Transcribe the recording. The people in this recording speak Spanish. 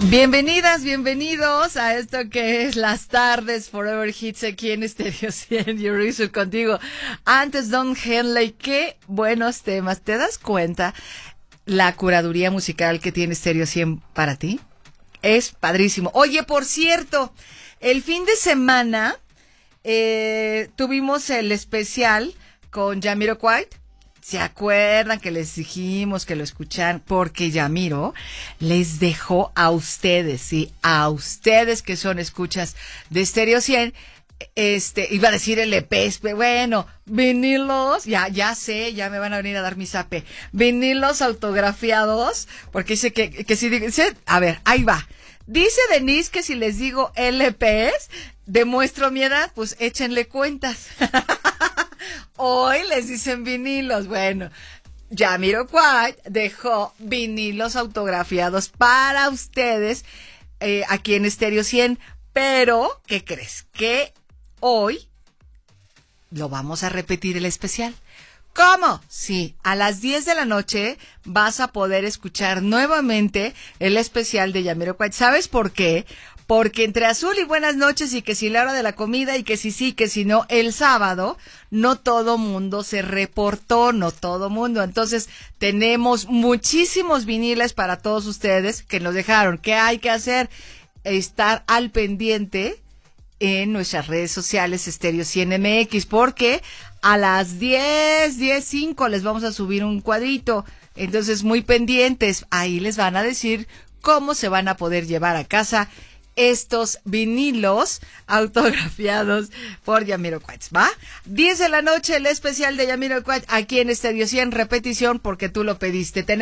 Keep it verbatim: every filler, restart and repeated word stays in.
Bienvenidas, bienvenidos a esto que es Las Tardes Forever Hits aquí en Stereo cien, Yurisu contigo. Antes Don Henley, qué buenos temas. ¿Te das cuenta la curaduría musical que tiene Stereo cien para ti? Es padrísimo. Oye, por cierto, el fin de semana eh, tuvimos el especial con Jamiroquai. ¿Se acuerdan que les dijimos que lo escuchan? Porque Yamiro les dejó a ustedes, sí, a ustedes que son escuchas de Stereo cien, este, iba a decir el E P, bueno, vinilos, ya, ya sé, ya me van a venir a dar mi zape, vinilos autografiados, porque dice que, que si dice, a ver, ahí va. Dice Denise que si les digo L Ps, demuestro mi edad, pues échenle cuentas. Hoy les dicen vinilos. Bueno, Jamiroquai dejó vinilos autografiados para ustedes eh, aquí en Stereo cien. Pero, ¿qué crees? Que hoy lo vamos a repetir el especial. ¿Cómo? Sí, a las diez de la noche vas a poder escuchar nuevamente el especial de Jamiroquai. ¿Sabes por qué? Porque entre azul y buenas noches y que si la hora de la comida y que si sí, que si no, el sábado, no todo mundo se reportó, no todo mundo. Entonces, tenemos muchísimos viniles para todos ustedes que nos dejaron. ¿Qué hay que hacer? Estar al pendiente en nuestras redes sociales Stereo cien M X, porque a las diez, diez cinco les vamos a subir un cuadrito. Entonces, muy pendientes. Ahí les van a decir cómo se van a poder llevar a casa estos vinilos autografiados por Jamiroquai, ¿va? diez de la noche, el especial de Jamiroquai aquí en Stereo cien, repetición porque tú lo pediste.